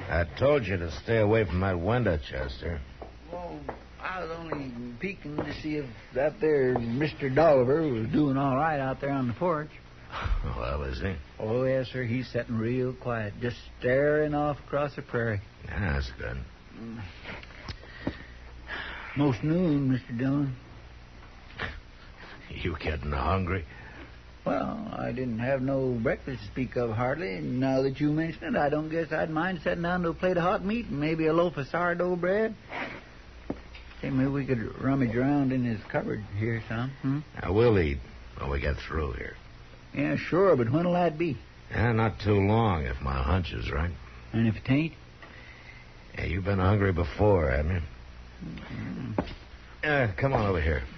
I told you to stay away from that window, Chester. Well, I was only peeking to see if that there Mr. Dolliver was doing all right out there on the porch. Well, is he? Oh, yes, sir. He's sitting real quiet, just staring off across the prairie. Yeah, that's good. Most noon, Mr. Dillon. You getting hungry? Well, I didn't have no breakfast to speak of hardly, and now that you mention it, I don't guess I'd mind sitting down to a plate of hot meat and maybe a loaf of sourdough bread. Say, maybe we could rummage around in his cupboard here some. Now, we'll eat when we get through here. Yeah, sure, but when'll that be? Yeah, not too long, if my hunch is right. And if it ain't? Yeah, you've been hungry before, haven't you? Come on over here.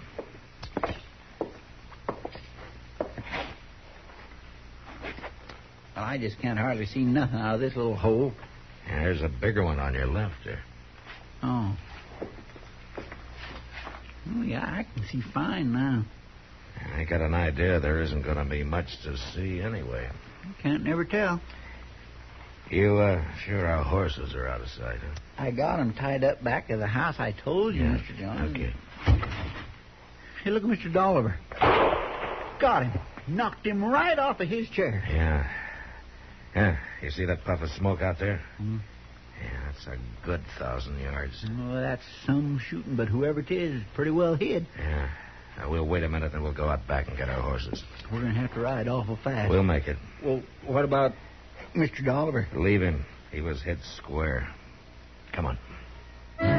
Well, I just can't hardly see nothing out of this little hole. Yeah, there's a bigger one on your left there. Oh. Oh, yeah, I can see fine now. I got an idea there isn't going to be much to see anyway. Can't never tell. You sure our horses are out of sight, huh? I got them tied up back of the house. I told you, Mr. Jones. Okay. Hey, look at Mr. Dolliver. Got him. Knocked him right off of his chair. Yeah, you see that puff of smoke out there? Yeah, that's a good 1,000 yards. Well, that's some shooting, but whoever it is pretty well hid. Yeah. Now, we'll wait a minute, and we'll go out back and get our horses. We're going to have to ride awful fast. We'll make it. Well, what about Mr. Dolliver? Leave him. He was hit square. Come on.